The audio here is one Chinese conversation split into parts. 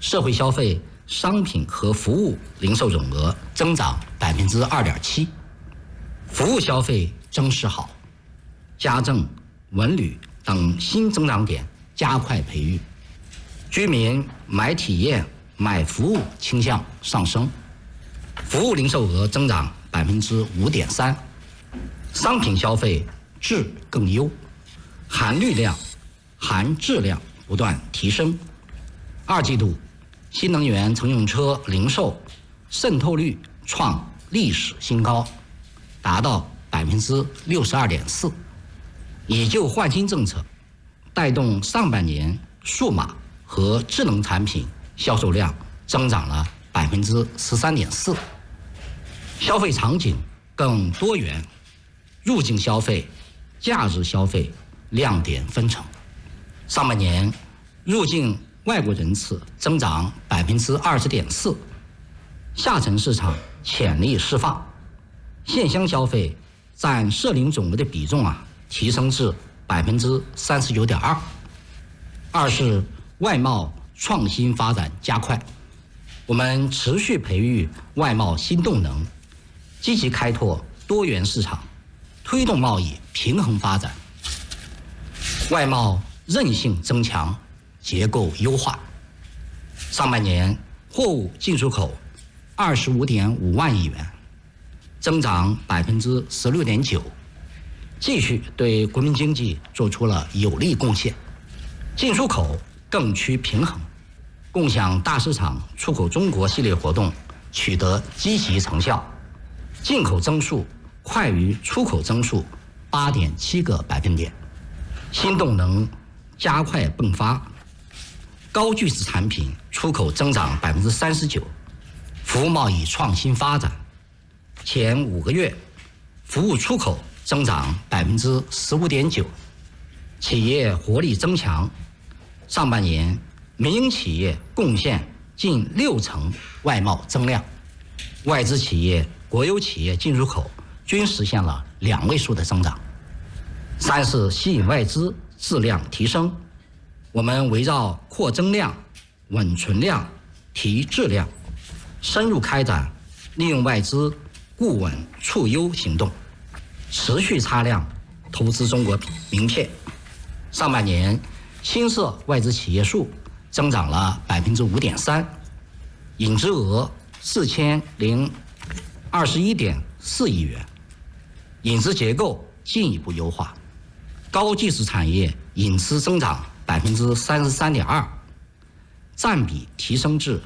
社会消费、商品和服务零售总额增长2.7%，服务消费增势好，家政、文旅等新增长点加快培育，居民买体验、买服务倾向上升，服务零售额增长5.3%，商品消费质更优，含绿量、含质量不断提升。2季度，新能源乘用车零售渗透率创历史新高，达到62.4%。以旧换新政策带动上半年数码和智能产品销售量增长了13.4%，消费场景更多元，入境消费、假日消费亮点纷呈。上半年入境外国人次增长20.4%，下沉市场潜力释放，线乡消费占社零总额的比重提升至39.2%。2是外贸创新发展加快，我们持续培育外贸新动能，积极开拓多元市场，推动贸易平衡发展，外贸韧性增强，结构优化。上半年货物进出口25.5万亿元，增长16.9%，继续对国民经济做出了有力贡献。进出口更趋平衡，共享大市场出口中国系列活动取得积极成效，进口增速快于出口增速8.7个百分点，新动能加快迸发，高巨值产品出口增长39%，服务贸易创新发展。前5个月，服务出口增长15.9%，企业活力增强。上半年，民营企业贡献近60%外贸增量，外资企业、国有企业进出口均实现了2位数的增长。3是吸引外资，质量提升。我们围绕扩增量、稳存量、提质量，深入开展利用外资固稳促优行动，持续擦亮投资中国名片。上半年新设外资企业数增长了5.3%，引资额4021.4亿元，引资结构进一步优化，高技术产业引资增长33.2%，占比提升至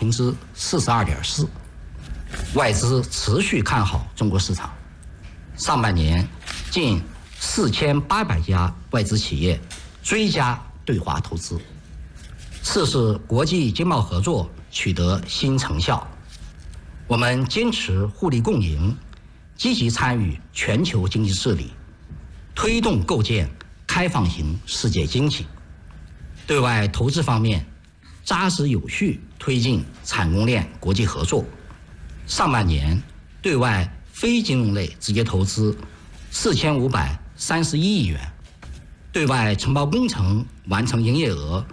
42.4%。外资持续看好中国市场，上半年近4800家外资企业追加对华投资。4是国际经贸合作取得新成效，我们坚持互利共赢，积极参与全球经济治理，推动构建开放型世界经济。对外投资方面，扎实有序推进产供链国际合作。上半年对外非金融类直接投资4531亿元，对外承包工程完成营业额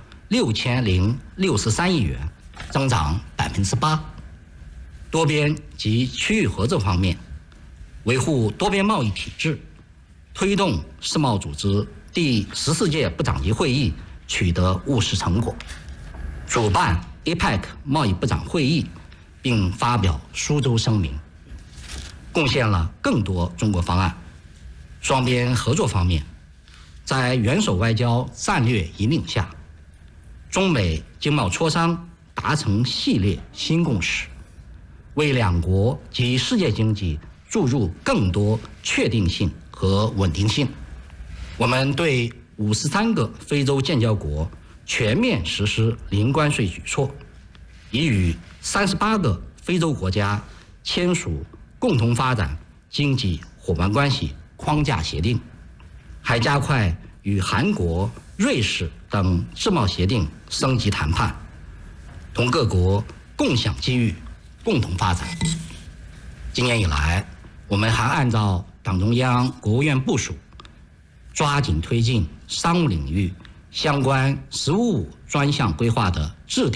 6063亿元，增长8%。多边及区域合作方面，维护多边贸易体制，推动世贸组织第14届部长级会议取得务实成果，主办 APEC 贸易部长会议，并发表苏州声明，贡献了更多中国方案。双边合作方面，在元首外交战略引领下，中美经贸磋商达成系列新共识，为两国及世界经济注入更多确定性和稳定性。我们对53个非洲建交国全面实施零关税举措，已与38个非洲国家签署共同发展经济伙伴关系框架协定，还加快与韩国、瑞士等自贸协定升级谈判，同各国共享机遇，共同发展。今年以来，我们还按照党中央、国务院部署，抓紧推进商务领域相关“十五五”专项规划的制定